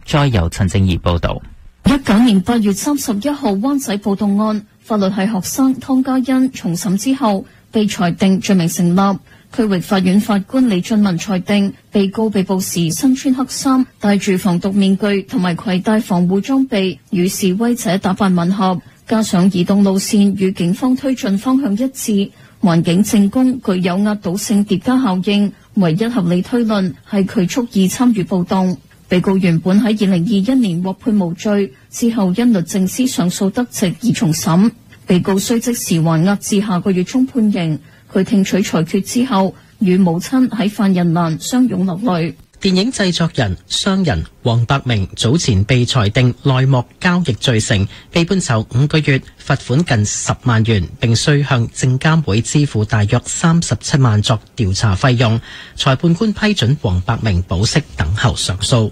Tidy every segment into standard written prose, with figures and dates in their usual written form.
再由陳正儀報道。 19年8月31號灣仔暴動案，法律系學生湯家欣重審之後被裁定罪名成立。區域法院法官李俊文裁定，被告被捕時身穿黑衫，戴住防毒面具同埋攜帶防護裝備，與示威者打扮吻合，加上移動路線與警方推進方向一致，環境證供具有壓倒性疊加效應，唯一合理推論係佢蓄意參與暴動。被告原本喺2021年獲判無罪，之後因律政司上訴得直而重審。被告需即時還押至下個月中判刑。佢聽取裁決之後，與母親喺犯人欄相擁流淚。 電影製作人、商人黃百鳴早前被裁定內幕交易罪成，被判囚5個月，罰款近10萬元，並須向證監會支付大約37萬作調查費用。裁判官批准黃百鳴保釋等候上訴。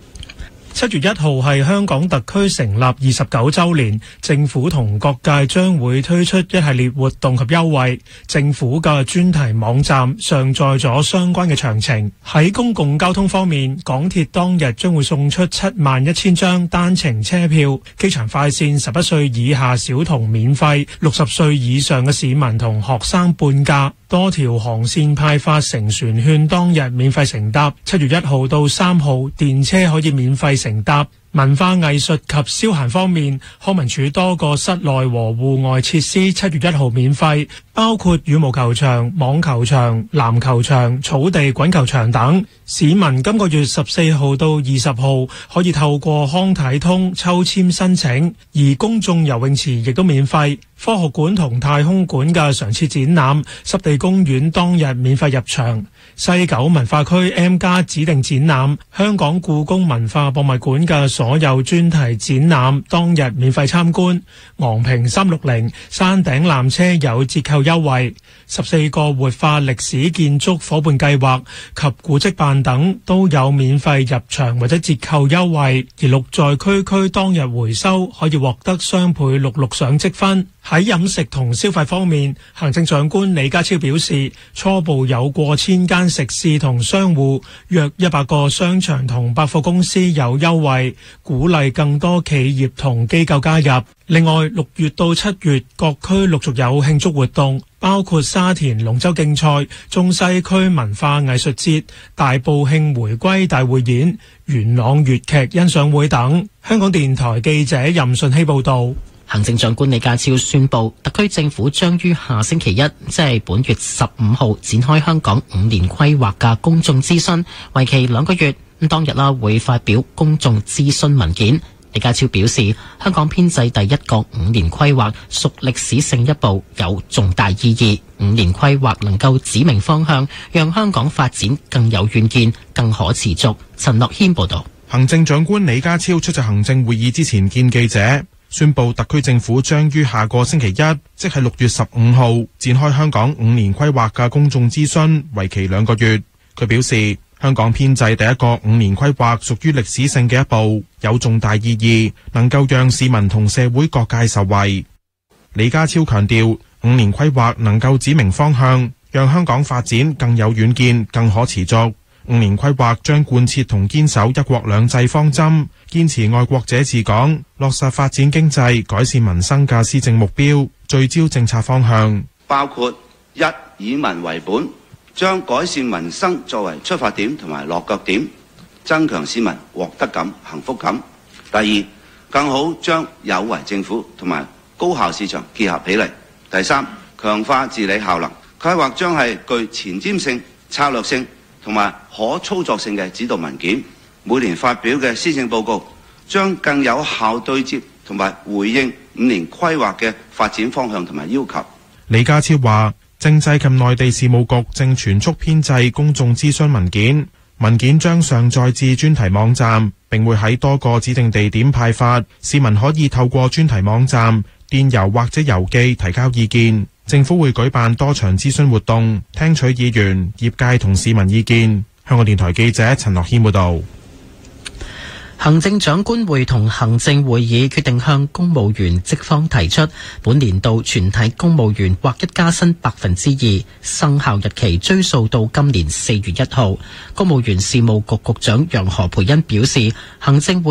7月1號係香港特區成立29週年，政府同各界將會推出一系列活動及優惠。政府嘅專題網站上載咗相關嘅詳情。喺公共交通方面，港鐵當日將會送出71000張單程車票，機場快線11歲以下小童免費，60歲以上嘅市民同學生半價。多條航線派發乘船券，當日免費乘搭。7月1號到3號，電車可以免費乘搭。文化藝術及消閒方面，康文署多個室內和戶外設施7月1號免費，包括羽毛球場、網球場、籃球場、草地滾球場等。市民今個月14號到20號可以透過康體通抽籤申請，而公眾游泳池亦都免費。科學館同太空館嘅常設展覽、濕地公園當日免費入場。西九文化區 M+ 指定展覽、香港故宮文化博物館嘅所有專題展覽當日免費參觀。昂坪360山頂纜車有折扣優惠。14個活化歷史建築夥伴計劃及古蹟辦等都有免費入場或者折扣優惠。而綠在區區當日回收可以獲得雙倍綠上積分。喺飲食同消費方面，行政長官李家超表示，初步有過千間食肆同商戶，約100個商場同百貨公司有優惠，鼓勵更多企業同機構加入。另外，6月到7月，各區陸續有慶祝活動，包括沙田龍舟競賽、中西區文化藝術節、大埔慶回歸大匯演、元朗粵劇欣賞會等。香港電台記者任順希報導。 行政長官李家超宣布，特區政府將於下星期一，即係本月15號展開香港5年規劃嘅公眾諮詢，為期2個月。當日會發表公眾諮詢文件。李家超表示，香港編制第一個5年規劃屬歷史性一步，有重大意義。5年規劃能夠指明方向，讓香港發展更有遠見、更可持續。陳樂軒報導。 行政長官李家超出席行政會議之前見記者，宣布特區政府將於下個星期一，即係6月15號展開香港5年規劃嘅公眾諮詢，為期2個月。佢表示，香港編制第一個5年規劃屬於歷史性嘅一步，有重大意義，能夠讓市民同社會各界受惠。李家超強調，5年規劃能夠指明方向，讓香港發展更有遠見、更可持續。5年規劃將貫徹同堅守一國兩制方針，堅持愛國者治港，落實發展經濟、改善民生嘅施政目標，聚焦政策方向， 包括1以民為本，將改善民生作為出發點同埋落腳點，增強市民獲得感、幸福感。第2，更好將有為政府同埋高效市場結合起嚟。第3，強化治理效能，規劃將係具前瞻性、策略性同埋可操作性嘅指導文件。每年發表嘅施政報告將更有效對接同埋回應5年規劃嘅發展方向同埋要求。 李家超話，政制及內地事務局正全速編製公眾諮詢文件，文件將上載至專題網站，並會喺多個指定地點派發，市民可以透過專題網站、電郵或者郵寄提交意見。政府會舉辦多場諮詢活動，聽取議員、業界同市民意見。香港電台記者陳樂軒報導。 行政長官會同行政會議決定向公務員職方提出，本年度全體公務員劃一加薪2%，生效日期追溯到今年4月1號。公務員事務局局長楊何蓓茵表示，行政會